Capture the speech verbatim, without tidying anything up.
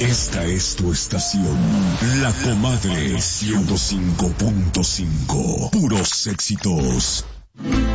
Esta es tu estación, La Comadre ciento cinco punto cinco. Puros éxitos.